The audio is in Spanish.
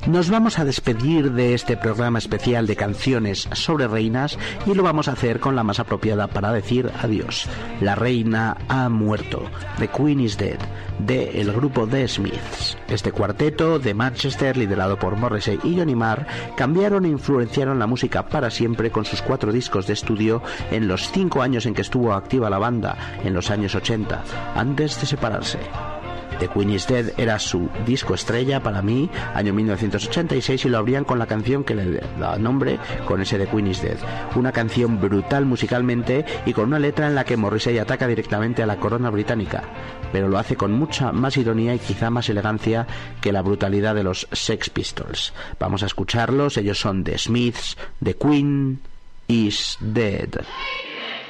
Nos vamos a despedir de este programa especial de canciones sobre reinas y lo vamos a hacer con la más apropiada para decir adiós. La reina ha muerto, The Queen is Dead, de el grupo The Smiths. Este cuarteto de Manchester, liderado por Morrissey y Johnny Marr, cambiaron e influenciaron la música para siempre con sus 4 discos de estudio en los 5 años en que estuvo activa la banda, en los años 80, antes de separarse. The Queen is Dead era su disco estrella para mí, año 1986, y lo abrían con la canción que le da nombre, con ese The Queen is Dead. Una canción brutal musicalmente y con una letra en la que Morrissey ataca directamente a la corona británica, pero lo hace con mucha más ironía y quizá más elegancia que la brutalidad de los Sex Pistols. Vamos a escucharlos, ellos son The Smiths, The Queen is Dead.